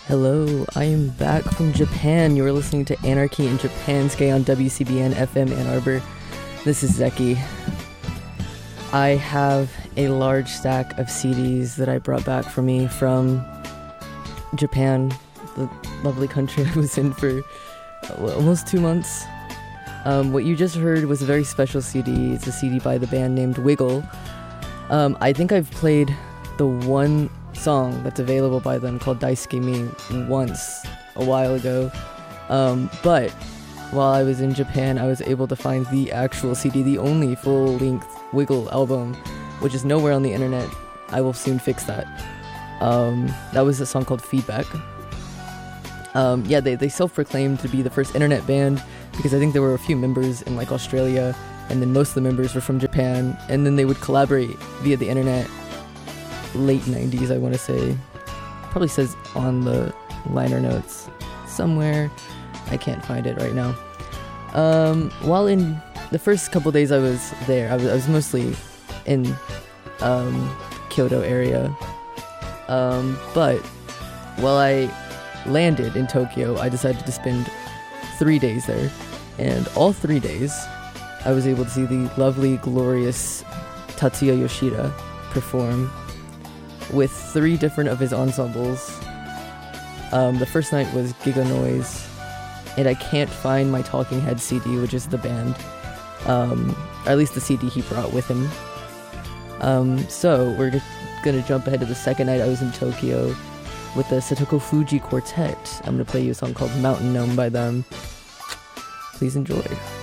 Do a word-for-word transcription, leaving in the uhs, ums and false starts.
Hello, I am back from Japan. You are listening to Anarchy in Japansuke on W C B N F M Ann Arbor. This is Zeki. I have a large stack of C Ds that I brought back for me from Japan, the lovely country I was in for almost two months. Um, what you just heard was a very special C D. It's a C D by the band named Wiggle. Um, I think I've played the one song that's available by them called Daisuke Me once a while ago. Um, but while I was in Japan, I was able to find the actual C D, the only full-length Wiggle album, which is nowhere on the internet. I will soon fix that. Um, that was a song called Feedback. Um, yeah, they, they self-proclaimed to be the first internet band because I think there were a few members in like Australia, and then most of the members were from Japan, and then they would collaborate via the internet. Late nineties, I want to say. Probably says on the liner notes somewhere. I can't find it right now. Um, while in the first couple days I was there, I was, I was mostly in um, Kyoto area. Um, but while I landed in Tokyo, I decided to spend three days there. And all three days, I was able to see the lovely, glorious Tatsuya Yoshida perform with three different of his ensembles. Um, the first night was Giga Noise, and I can't find my Talking Head C D, which is the band, um, or at least the C D he brought with him. Um, so we're just gonna jump ahead to the second night. I was in Tokyo with the Satoko Fuji Quartet. I'm gonna play you a song called Mountain Gnome by them. Please enjoy.